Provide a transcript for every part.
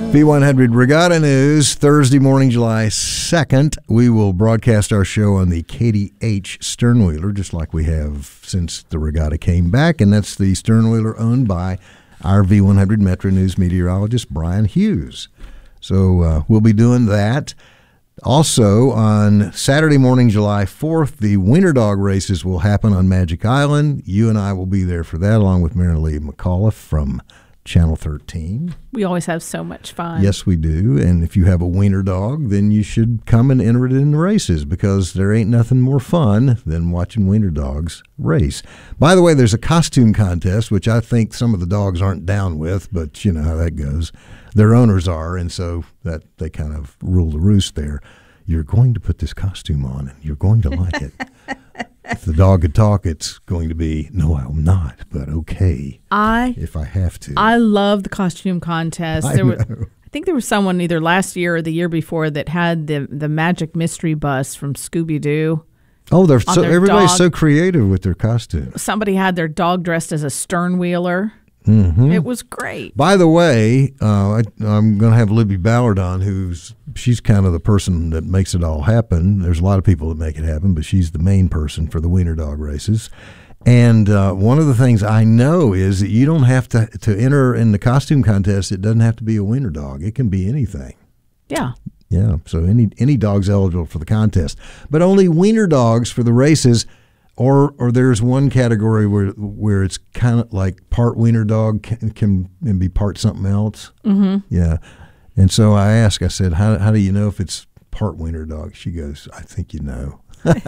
V100 Regatta News, Thursday morning, July 2nd. We will broadcast our show on the KDH Sternwheeler, just like we have since the regatta came back, and that's the Sternwheeler owned by our V100 Metro News meteorologist, Brian Hughes. So we'll be doing that. Also, on Saturday morning, July 4th, the Wiener Dog races will happen on Magic Island. You and I will be there for that, along with Mary Lee McAuliffe from Channel 13. We always have so much fun. Yes, we do. And if you have a wiener dog, then you should come and enter it in the races, because there ain't nothing more fun than watching wiener dogs race. By the way, there's a costume contest, which I think some of the dogs aren't down with, but you know how that goes. Their owners are, and so that they kind of rule the roost there. You're going to put this costume on, and you're going to like it. If the dog could talk, it's going to be, no, I'm not, but okay, if I have to. I love the costume contest. I think there was someone either last year or the year before that had the Magic Mystery Bus from Scooby-Doo. Oh, everybody's so creative with their costumes. Somebody had their dog dressed as a sternwheeler. Mm-hmm. It was great. By the way, I'm going to have Libby Ballard on, she's kind of the person that makes it all happen. There's a lot of people that make it happen, but she's the main person for the wiener dog races. And one of the things I know is that you don't have to enter in the costume contest. It doesn't have to be a wiener dog. It can be anything. Yeah. Yeah, so any dog's eligible for the contest. But only wiener dogs for the races. Or there's one category where it's kind of like part wiener dog can be part something else. Mm-hmm. Yeah. And so I said, how do you know if it's part wiener dog? She goes, I think you know.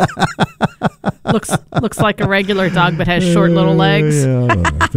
Looks like a regular dog but has short little legs. Yeah,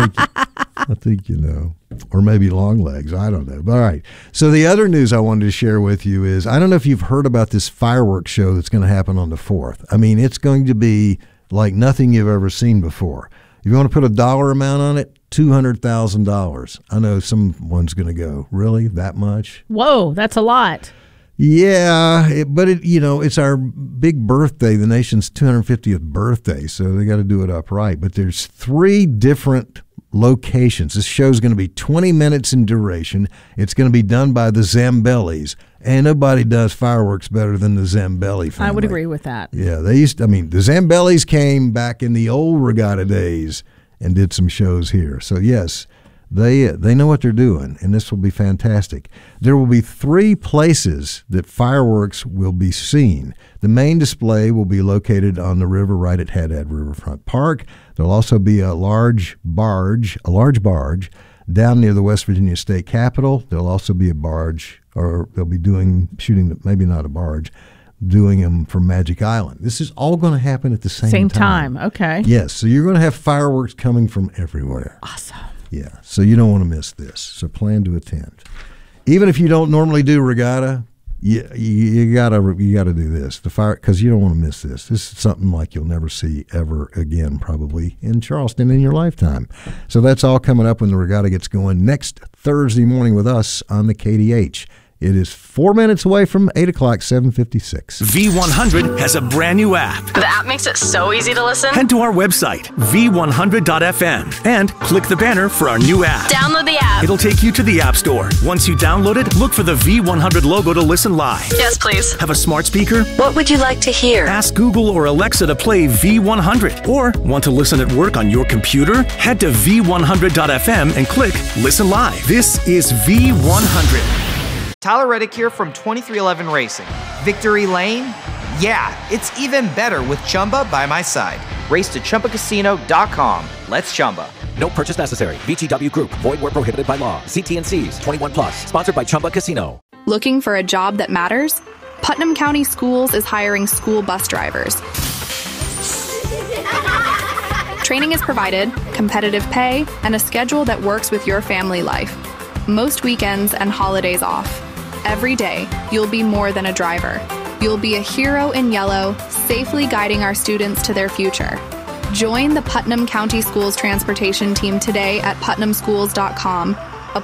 I think you know. Or maybe long legs. I don't know. But all right. So the other news I wanted to share with you is, I don't know if you've heard about this fireworks show that's going to happen on the 4th. I mean, it's going to be like nothing you've ever seen before. If you want to put a dollar amount on it, $200,000. I know someone's going to go, really? That much? Whoa, that's a lot. Yeah, but it's our big birthday, the nation's 250th birthday, so they got to do it upright. But there's 3 different locations. This show's going to be 20 minutes in duration. It's going to be done by the Zambellis. And nobody does fireworks better than the Zambelli family. I would agree with that. Yeah, the Zambellis came back in the old regatta days and did some shows here. So yes, they know what they're doing, and this will be fantastic. There will be 3 places that fireworks will be seen. The main display will be located on the river right at Haddad Riverfront Park. There'll also be a large barge down near the West Virginia State Capitol. There'll also be a barge, or they'll be shooting, maybe not a barge, doing them from Magic Island. This is all going to happen at the same time. Okay. Yes, so you're going to have fireworks coming from everywhere. Awesome. Yeah, so you don't want to miss this. So plan to attend. Even if you don't normally do regatta, you gotta do this. Because you don't want to miss this. This is something like you'll never see ever again, probably in Charleston in your lifetime. So that's all coming up when the regatta gets going next Thursday morning with us on the KDH. It is 4 minutes away from 8 o'clock, 7:56. V100 has a brand new app. The app makes it so easy to listen. Head to our website, v100.fm, and click the banner for our new app. Download the app. It'll take you to the App Store. Once you download it, look for the V100 logo to listen live. Yes, please. Have a smart speaker? What would you like to hear? Ask Google or Alexa to play V100. Or want to listen at work on your computer? Head to v100.fm and click Listen Live. This is V100. Tyler Reddick here from 2311 Racing. Victory Lane? Yeah, it's even better with Chumba by my side. Race to ChumbaCasino.com. Let's Chumba. No purchase necessary. VGW Group. Void where prohibited by law. See T&Cs. 21 plus. Sponsored by Chumba Casino. Looking for a job that matters? Putnam County Schools is hiring school bus drivers. Training is provided, competitive pay, and a schedule that works with your family life. Most weekends and holidays off. Every day, you'll be more than a driver. You'll be a hero in yellow, safely guiding our students to their future. Join the Putnam County Schools transportation team today at putnamschools.com